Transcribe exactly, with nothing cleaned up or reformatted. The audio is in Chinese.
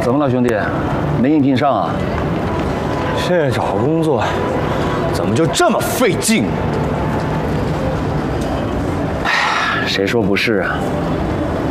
怎么了，兄弟？没应聘上啊？ 现在找工作怎么就这么费劲？ 谁说不是啊？